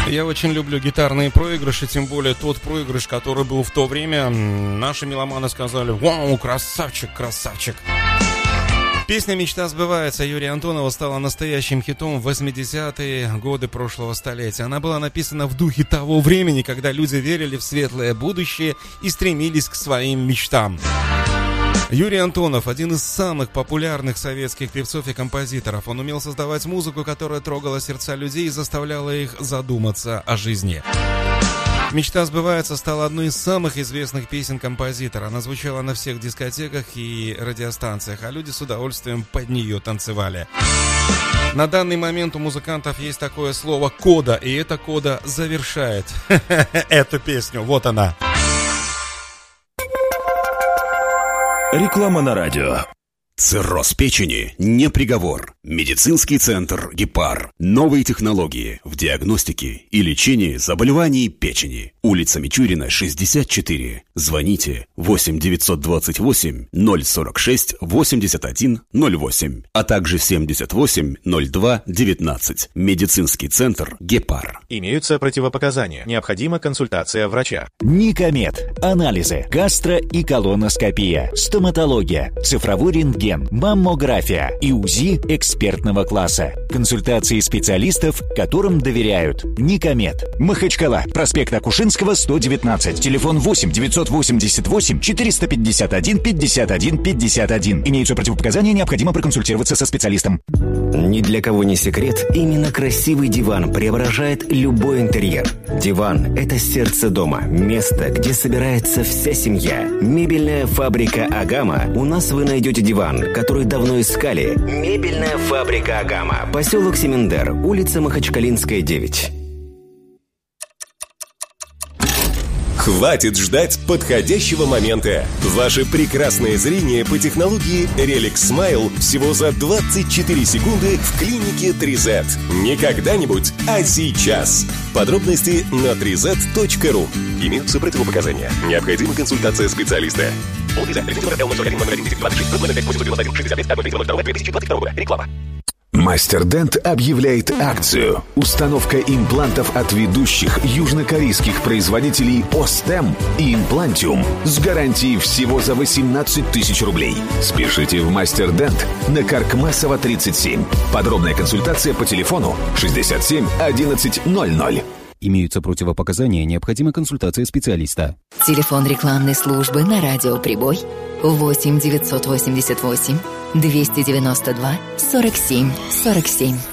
Я очень люблю гитарные проигрыши, тем более тот проигрыш, который был в то время. Наши меломаны сказали: «Вау, красавчик, красавчик». Песня «Мечта сбывается» Юрия Антонова стала настоящим хитом в 80-е годы прошлого столетия. Она была написана в духе того времени, когда люди верили в светлое будущее и стремились к своим мечтам. Юрий Антонов – один из самых популярных советских певцов и композиторов. Он умел создавать музыку, которая трогала сердца людей и заставляла их задуматься о жизни. «Мечта сбывается» стала одной из самых известных песен композитора. Она звучала на всех дискотеках и радиостанциях, а люди с удовольствием под нее танцевали. На данный момент у музыкантов есть такое слово «кода», и эта кода завершает эту песню. Вот она. Реклама на радио. Цирроз печени не приговор. Медицинский центр «Гепар». Новые технологии в диагностике и лечении заболеваний печени. Улица Мичурина, 64. Звоните 8-928-046-8108, а также 78-02-19. Медицинский центр «Гепар». Имеются противопоказания. Необходима консультация врача. Никомед. Анализы. Гастро- и колоноскопия. Стоматология. Цифровой рентген. Маммография и УЗИ экспертного класса. Консультации специалистов, которым доверяют. Никомед. Махачкала. Проспект Акушинского, 119. Телефон 8-988-451-51-51. Имеются противопоказания, необходимо проконсультироваться со специалистом. Ни для кого не секрет, именно красивый диван преображает любой интерьер. Диван – это сердце дома, место, где собирается вся семья. Мебельная фабрика «Агама». У нас вы найдете диван, который давно искали. Мебельная фабрика «Агама». Поселок Семендер, улица Махачкалинская, 9. Хватит ждать подходящего момента. Ваше прекрасное зрение по технологии Relic Smile всего за 24 секунды в клинике 3Z. Не когда-нибудь, а сейчас. Подробности на 3z.ru. Имеются противопоказания. Необходима консультация специалиста. Реклама. Мастер Дент объявляет акцию. Установка имплантов от ведущих южнокорейских производителей Остем и Имплантиум с гарантией всего за 18 тысяч рублей. Спешите в Мастер Дент на Каркмасова, 37. Подробная консультация по телефону 67 11 00. Имеются противопоказания, необходима консультация специалиста. Телефон рекламной службы на радио «Прибой» 8 988 292 47 47.